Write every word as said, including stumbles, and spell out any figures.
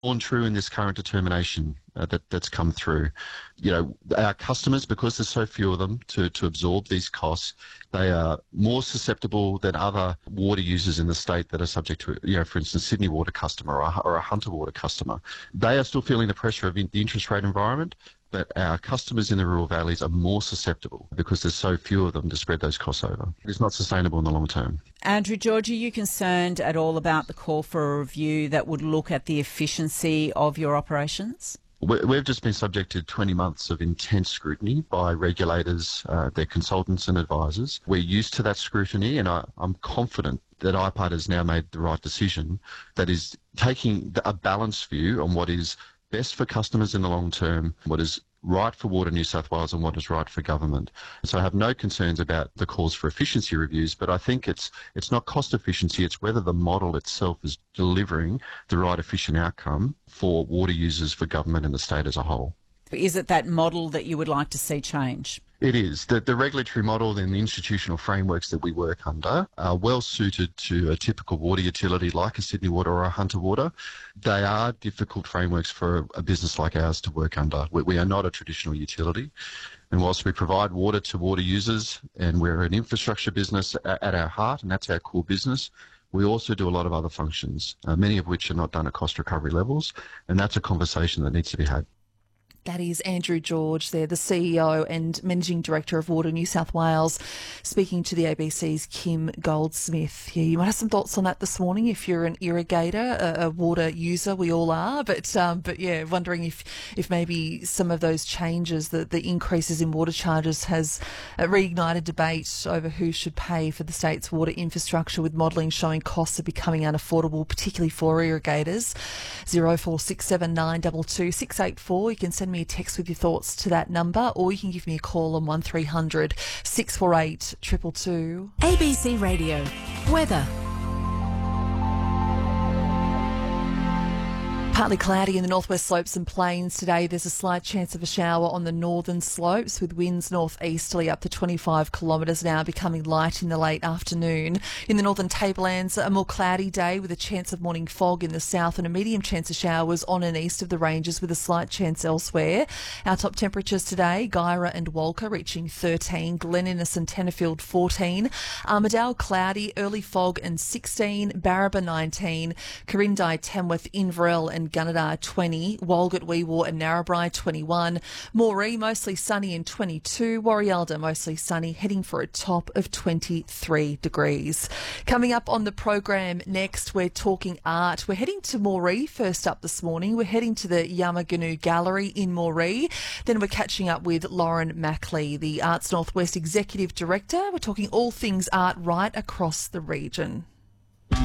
borne true in this current determination uh, that, that's come through. You know, our customers, because there's so few of them to, to absorb these costs, they are more susceptible than other water users in the state that are subject to, you know, for instance, Sydney Water customer or a, or a Hunter Water customer. They are still feeling the pressure of in, the interest rate environment, but our customers in the rural valleys are more susceptible because there's so few of them to spread those costs over. It's not sustainable in the long term. Andrew George, are you concerned at all about the call for a review that would look at the efficiency of your operations? We've just been subject to twenty months of intense scrutiny by regulators, uh, their consultants and advisors. We're used to that scrutiny, and I, I'm confident that I PART has now made the right decision that is taking a balanced view on what is best for customers in the long term, what is right for Water New South Wales and what is right for government. So I have no concerns about the calls for efficiency reviews, but I think it's it's not cost efficiency, it's whether the model itself is delivering the right efficient outcome for water users, for government and the state as a whole. Is it that model that you would like to see change? It is. The, the regulatory model and the institutional frameworks that we work under are well suited to a typical water utility like a Sydney Water or a Hunter Water. They are difficult frameworks for a business like ours to work under. We, we are not a traditional utility. And whilst we provide water to water users and we're an infrastructure business at, at our heart, and that's our core business, we also do a lot of other functions, uh, many of which are not done at cost recovery levels. And that's a conversation that needs to be had. That is Andrew George there, the C E O and Managing Director of Water New South Wales, speaking to the A B C's Kim Goldsmith. Yeah, you might have some thoughts on that this morning if you're an irrigator, a, a water user. We all are, but um, but yeah, wondering if if maybe some of those changes, the, the increases in water charges, has uh, reignited debate over who should pay for the state's water infrastructure, with modelling showing costs are becoming unaffordable, particularly for irrigators. Zero four six seven nine two two six eight four. You can send me a text with your thoughts to that number, or you can give me a call on one three hundred six four eight two two two. A B C Radio. Weather. Partly cloudy in the northwest slopes and plains today. There's a slight chance of a shower on the northern slopes, with winds northeasterly up to twenty-five kilometres an hour, becoming light in the late afternoon. In the northern tablelands, a more cloudy day with a chance of morning fog in the south and a medium chance of showers on and east of the ranges, with a slight chance elsewhere. Our top temperatures today: Guyra and Walker reaching thirteen, Glen Innes and Tenterfield fourteen, Armidale cloudy, early fog and sixteen, Barraba nineteen, Corindai, Tamworth, Inverell and Gunnedah twenty, Walgett, Weewar and Narrabri twenty-one, Moree mostly sunny and twenty-two, Warrialda mostly sunny, heading for a top of twenty-three degrees. Coming up on the program next, we're talking art. We're heading to Moree first up this morning. We're heading to the Yamagunu Gallery in Moree. Then we're catching up with Lauren Mackley, the Arts Northwest Executive Director. We're talking all things art right across the region.